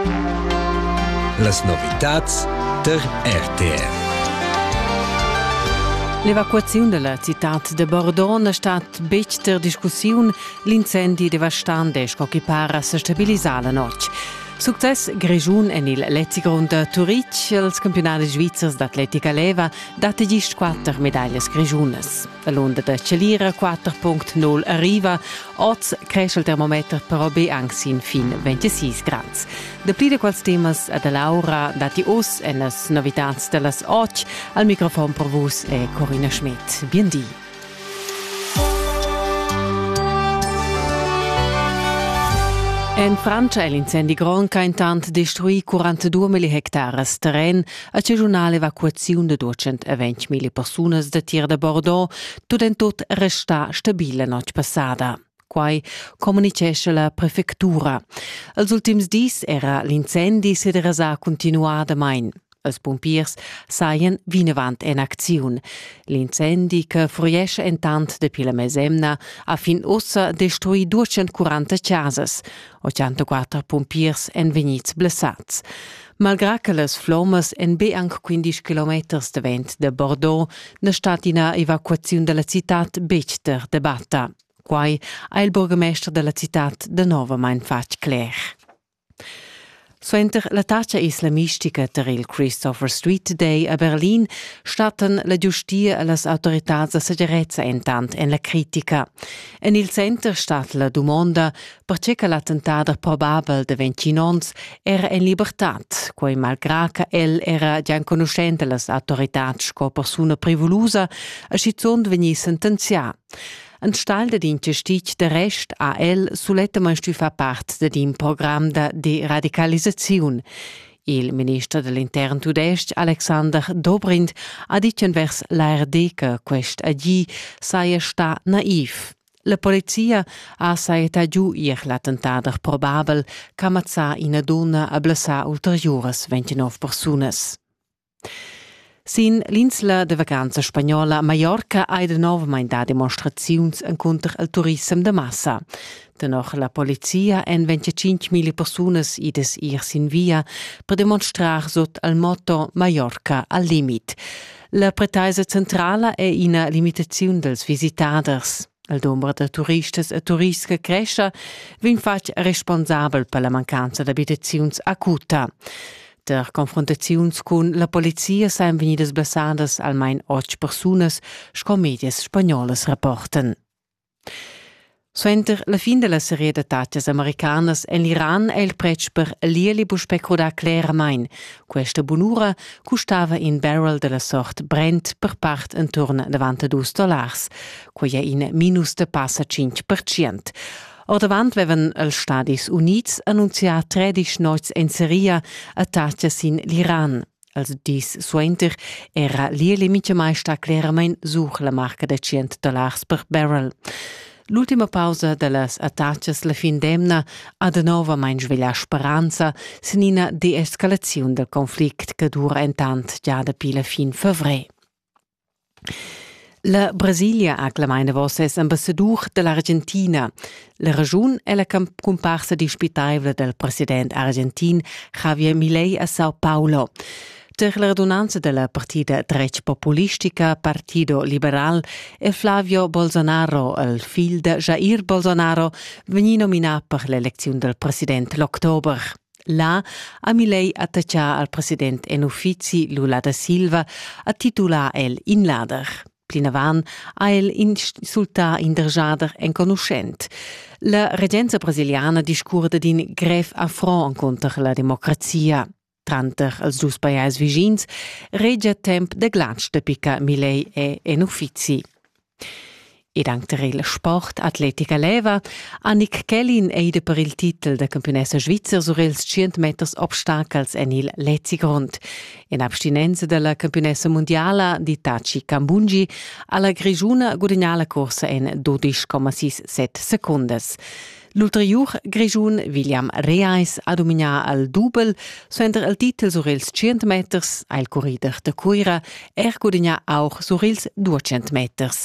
Las novitats der RTR. L'evacuazione della città de Bordeaux è stata becter discussione, l'incendio devastante che para a stabilizzare la notte. Success Grigiun en il Letzigrund de Turic, els campionati svizzers d'atletica leva, date gist 4 medaglie grigiunes. L'onda de Celira 4.0 arriva, oz cresce il termometer però be anche fin 26 gradi. De pli de quals temas a de Laura dati os en las novitats de las 8, al microfon per vos è Corinna Schmidt. Biendi. In Francia l'incendi Gronca intant destruì 42.000 hectares terren a cejunale evacuazione de 220.000 personas de Tier de Bordeaux, tot en tot resta stabile notte passada. Quai comunicesce la prefectura. Els ultims dis era l'incendi se derasa continuada main. Els pompiers saien vinavant en acziun. L'incendi che fruiesce intant de pila mesemna a fin ossa destruì 240 casas. 84 pompiers en vegnits blessats. Malgrà che les flommes en be anche 15 km de vent de Bordeaux, ne stat ina evacuazione della citat becter de batta. Quai ha il burgomestre della citat de nova mein fatg cler. Suenter la taccia islamistica ter il Christopher Street Day a Berlin statten la giustia e las autorità de segurezza intant en la critica. En il center stat la domanda perché che l'attentato probabile de 20 nons era in libertat, quai malgrà che el era già conoscente las autorità sco persona privolusa, a schizond vegni sentenzià. En stal de din gestic de rest a el sulettamaing stu fa part de din program de deradicalisaziun. Il ministro dell'Intern tudest, Alexander Dobrindt, ha dit vers l'ARD che quest agi saia sta naiv. La polizia ha saeta giù l'attentato probabile che ammazzà ina donna a blessà ulteriores 29 personas. Sin l'insla de vacanza spagnola Mallorca ha de nova da demonstraziuns encontre al turism de massa. Denoch la polizia en 25.000 personas ides irs in via per demonstrar sot al motto Mallorca al limit. La pretaisa centrala è ina limitazione dels visitaders. Il numero de turistas e turiste cresce vin fac responsabel per la mancanza d'abitaziuns acuta. Der confrontaziuns con la polizia sain venidas blessadas almein 8 personas, sco medias spagnolas rapporten. Suenter la fin della serie de tatgas americanas en l'Iran è il prec per lieli buspecroda claramain. Questa bunura custava in barrel della sort Brent per part intorno davant a $2, quia in minus de passa 5%. Or davant vevan els Stadis Units annunziat 13 noits en seria attaccias in l'Iran. Els dis suenter era lieli mitja mai sta claramain such la marca de $100 per barrel. L'ultima pausa delles attaccias la fin demna ha de nova mein sveglia speranza sin ina de-escalazione del conflict che dura intant già da pila fin fevrer. La Brasilia ha clamaina vosses ambassador dell'Argentina. La ragione è la comparsa disputativa del presidente argentin Javier Milei a Sao Paulo. Per la radunanza della partita dretg populistica Partido Liberal e Flavio Bolsonaro, il figlio di Jair Bolsonaro, vegni nominato per l'elezione del presidente l'ottobre. Là, a Milei attaccia al presidente en uffizi Lula da Silva a titolare el inlader. Plinavan ha el insultà indregiader en conoscent. La regenza brasiliana discurda din grev affront contra la democrazia. Tranter als dus paiais vigins, regia temp de glatsch de pica Milei e en uffizi. E dank il sport atletica leva, Annick Kellin eide per il titel de campionessa svizzer sur ils 100 meters obstacles en il Letzigrund. In abstinenza della campionessa mondiala di Tachi Kambunji, alla grigiuna guadagnala corsa en 12,67 secondes. L'ulterior grigiun William Reis ha dominà al double, suenter il titel sur ils 100 meters, al corrider de cuira, guadagnà auch sur ils 200 meters.